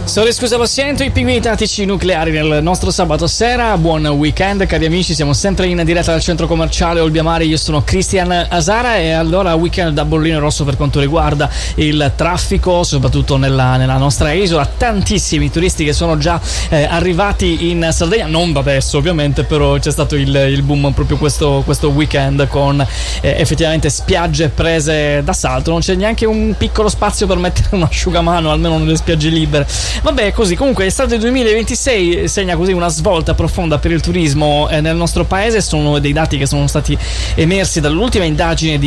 Sorry, scusa, lo sento, i pinguini tattici nucleari nel nostro sabato sera. Buon weekend, cari amici, siamo sempre in diretta dal centro commerciale Olbiamare. Io sono Cristian Asara e allora weekend da bollino rosso per quanto riguarda il traffico, soprattutto nella nostra isola. Tantissimi turisti che sono già arrivati in Sardegna, non da adesso ovviamente, però c'è stato il boom proprio questo weekend con effettivamente spiagge prese d'assalto. Non c'è neanche un piccolo spazio per mettere un asciugamano, almeno nelle spiagge libere. Vabbè, così comunque l'estate 2026 segna così una svolta profonda per il turismo nel nostro paese. Sono dei dati che sono stati emersi dall'ultima indagine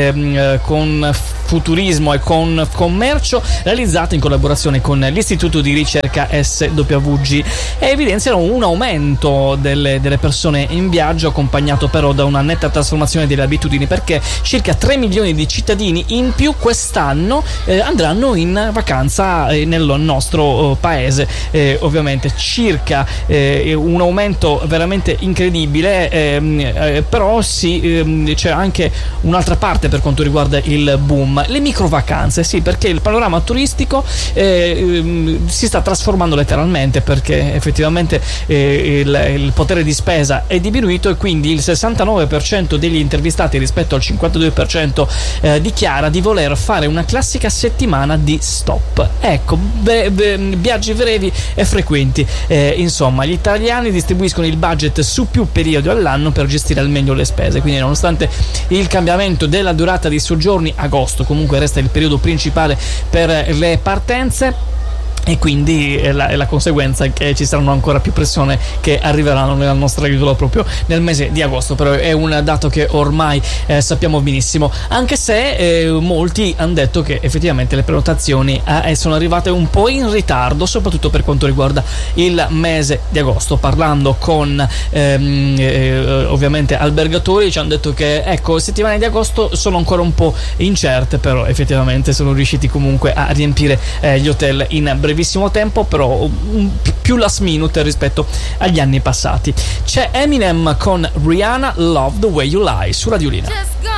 con Futurismo e con Commercio, realizzata in collaborazione con l'Istituto di Ricerca SWG, e evidenziano un aumento delle persone in viaggio, accompagnato però da una netta trasformazione delle abitudini, perché circa 3 milioni di cittadini in più quest'anno andranno in vacanza nel nostro paese. Ovviamente circa un aumento veramente incredibile, però c'è anche un'altra parte per quanto riguarda il boom, le microvacanze. Sì, perché il panorama turistico si sta trasformando letteralmente, perché effettivamente il potere di spesa è diminuito e quindi il 69% degli intervistati rispetto al 52% dichiara di voler fare una classica settimana di stop. Ecco, viaggi brevi e frequenti. Insomma, gli italiani distribuiscono il budget su più periodi all'anno per gestire al meglio le spese. Quindi, nonostante il cambiamento della durata dei soggiorni, agosto comunque resta il periodo principale per le partenze. E quindi è la conseguenza che ci saranno ancora più persone che arriveranno nella nostra isola proprio nel mese di agosto. Però è un dato che ormai sappiamo benissimo, anche se molti hanno detto che effettivamente le prenotazioni sono arrivate un po' in ritardo, soprattutto per quanto riguarda il mese di agosto. Parlando con ovviamente albergatori, ci hanno detto che settimane di agosto sono ancora un po' incerte, però effettivamente sono riusciti comunque a riempire gli hotel in brevissimo tempo, però più last minute rispetto agli anni passati. C'è Eminem con Rihanna, Love the Way You Lie su Radiolina.